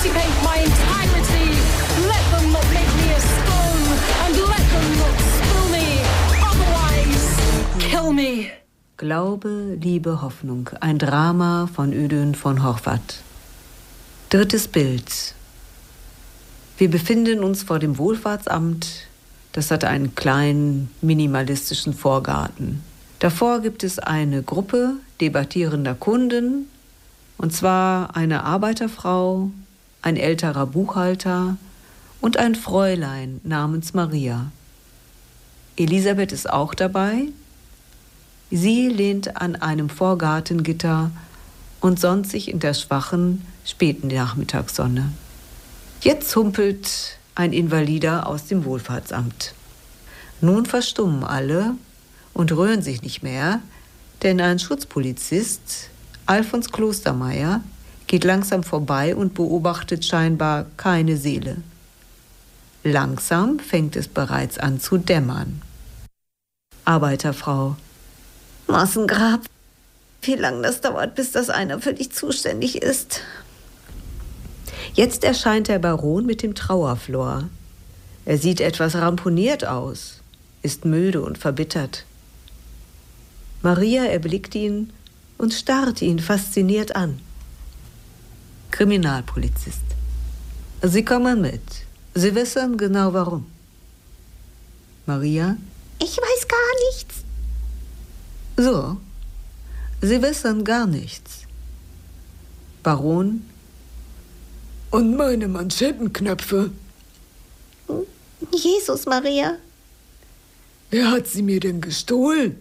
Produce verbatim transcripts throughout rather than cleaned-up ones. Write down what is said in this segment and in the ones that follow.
dissipate my integrity. Let them not make me a stone, and let them not spill me. Otherwise, kill me. Glaube, Liebe, Hoffnung. Ein Drama von Ödön von Horvath. Drittes Bild. Wir befinden uns vor dem Wohlfahrtsamt. Das hat einen kleinen, minimalistischen Vorgarten. Davor gibt es eine Gruppe debattierender Kunden, und zwar eine Arbeiterfrau, ein älterer Buchhalter und ein Fräulein namens Maria. Elisabeth ist auch dabei. Sie lehnt an einem Vorgartengitter und sonnt sich in der schwachen, späten Nachmittagssonne. Jetzt humpelt ein Invalider aus dem Wohlfahrtsamt. Nun verstummen alle und rühren sich nicht mehr, denn ein Schutzpolizist, Alfons Klostermeier, geht langsam vorbei und beobachtet scheinbar keine Seele. Langsam fängt es bereits an zu dämmern. Arbeiterfrau: Massengrab. Wie lange das dauert, bis das einer für dich zuständig ist. Jetzt erscheint der Baron mit dem Trauerflor. Er sieht etwas ramponiert aus, ist müde und verbittert. Maria erblickt ihn und starrt ihn fasziniert an. Kriminalpolizist: Sie kommen mit. Sie wissen genau warum. Maria: Ich weiß gar nichts. So, Sie wissen gar nichts. Baron: Und meine Manschettenknöpfe? Jesus, Maria. Wer hat sie mir denn gestohlen?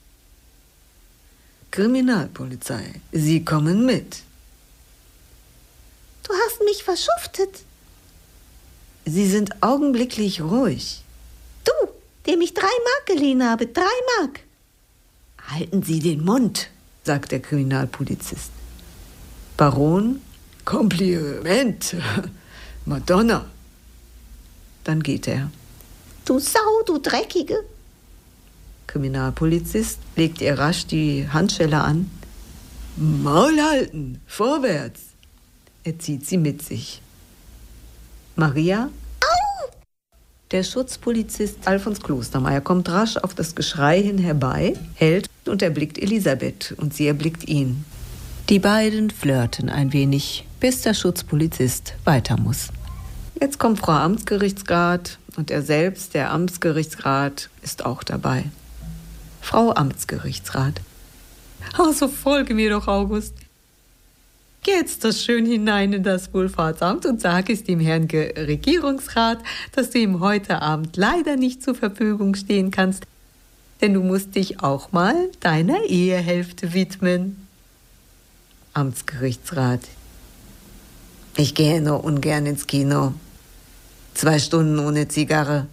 Kriminalpolizei, Sie kommen mit. Du hast mich verschuftet. Sie sind augenblicklich ruhig. Du, dem ich drei Mark geliehen habe, drei Mark. Halten Sie den Mund, sagt der Kriminalpolizist. Baron: Kompliment, Madonna. Dann geht er. Du Sau, du Dreckige. Kriminalpolizist legt ihr rasch die Handschelle an. Maul halten, vorwärts. Er zieht sie mit sich. Maria? Au! Der Schutzpolizist Alfons Klostermeier kommt rasch auf das Geschrei hin herbei, hält und erblickt Elisabeth und sie erblickt ihn. Die beiden flirten ein wenig, bis der Schutzpolizist weiter muss. Jetzt kommt Frau Amtsgerichtsrat und er selbst, der Amtsgerichtsrat, ist auch dabei. Frau Amtsgerichtsrat: Also folge mir doch, August. Geh jetzt das schön hinein in das Wohlfahrtsamt und sag es dem Herrn Ge- Regierungsrat, dass du ihm heute Abend leider nicht zur Verfügung stehen kannst, denn du musst dich auch mal deiner Ehehälfte widmen. Amtsgerichtsrat: Ich gehe nur ungern ins Kino. Zwei Stunden ohne Zigarre.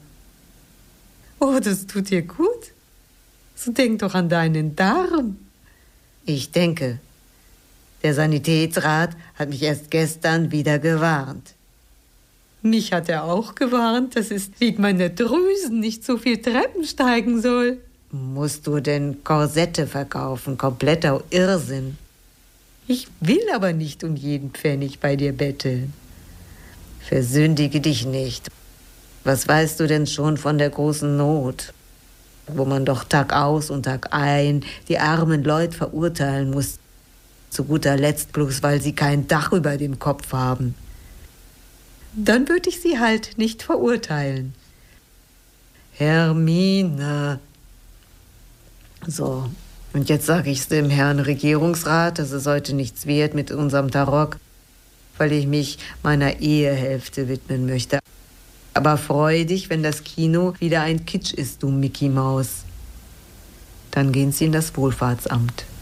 Oh, das tut dir gut. So denk doch an deinen Darm. Ich denke. Der Sanitätsrat hat mich erst gestern wieder gewarnt. Mich hat er auch gewarnt, dass es wegen meiner Drüsen nicht so viel Treppen steigen soll. Musst du denn Korsette verkaufen? Kompletter Irrsinn. Ich will aber nicht um jeden Pfennig bei dir betteln. Versündige dich nicht. Was weißt du denn schon von der großen Not, wo man doch Tag aus und Tag ein die armen Leute verurteilen muss, zu guter Letzt bloß, weil sie kein Dach über dem Kopf haben. Dann würde ich sie halt nicht verurteilen. Hermine. So, und jetzt sage ich es dem Herrn Regierungsrat, dass es heute nichts wird mit unserem Tarock, weil ich mich meiner Ehehälfte widmen möchte. Aber freu dich, wenn das Kino wieder ein Kitsch ist, du Mickey Maus. Dann gehen sie in das Wohlfahrtsamt.